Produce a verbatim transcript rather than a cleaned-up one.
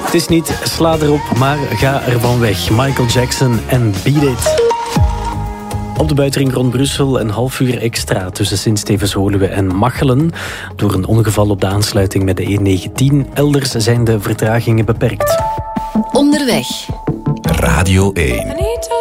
Het is niet sla erop, maar ga ervan weg. Michael Jackson en Beat It. Op de buitenring rond Brussel een half uur extra tussen Sint-Stevens-Woluwe en Machelen. Door een ongeval op de aansluiting met de E negentien. Elders zijn de vertragingen beperkt. Onderweg. Radio één.